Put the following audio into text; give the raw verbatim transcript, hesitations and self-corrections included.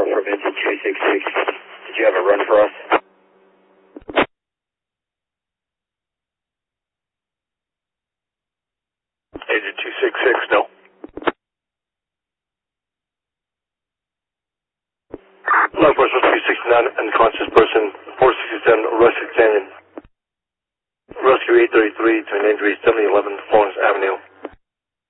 zero from engine two six six. Did you have a run for us? Engine two six six, no. Northwest three sixty-nine, unconscious person, four sixty-seven, Rustic Canyon. Rescue eight thirty-three to an injury, seventy eleven Florence Avenue.